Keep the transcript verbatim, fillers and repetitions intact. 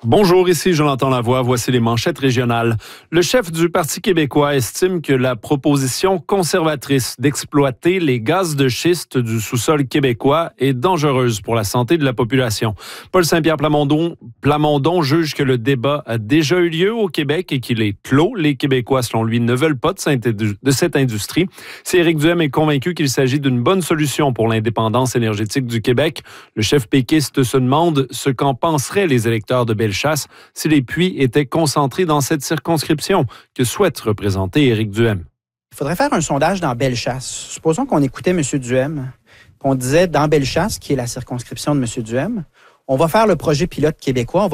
Bonjour, ici Jonathan Lavoie. Voici les manchettes régionales. Le chef du Parti québécois estime que la proposition conservatrice d'exploiter les gaz de schiste du sous-sol québécois est dangereuse pour la santé de la population. Paul Saint-Pierre Plamondon, Plamondon juge que le débat a déjà eu lieu au Québec et qu'il est clos. Les Québécois, selon lui, ne veulent pas de cette industrie. Si Éric Duhem est convaincu qu'il s'agit d'une bonne solution pour l'indépendance énergétique du Québec, le chef péquiste se demande ce qu'en penseraient les électeurs de Bellechasse si les puits étaient concentrés dans cette circonscription que souhaite représenter Éric Duhem. Il faudrait faire un sondage dans Bellechasse. Supposons qu'on écoutait M. Duhem, qu'on disait dans Bellechasse, qui est la circonscription de M. Duhem, on va faire le projet pilote québécois, on va